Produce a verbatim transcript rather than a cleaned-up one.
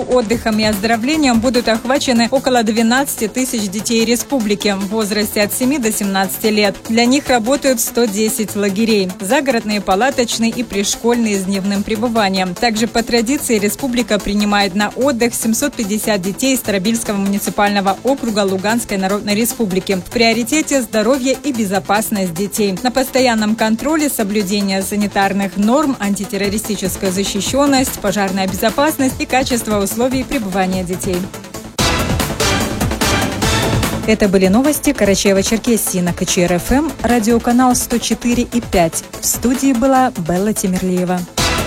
году отдыхом и оздоровлением будут охвачены около двенадцати тысяч детей республики в возрасте от семи до семнадцати лет. Для них работают сто десять лагерей – загородные, палаточные и пришкольные с дневным пребыванием. Также по традиции республика принимает на отдых семьсот пятьдесят детей из Старобельского муниципального округа Луганской Народной Республики. В приоритете здоровье и безопасность детей. На постоянном контроле соблюдение санитарных норм, антитеррористическая защищенность, пожарная безопасность и качество условий пребывания детей. Это были новости Карачаево-Черкесии на ка че эр эф эм, радиоканал сто четыре и пять. В студии была Белла Тимирлиева.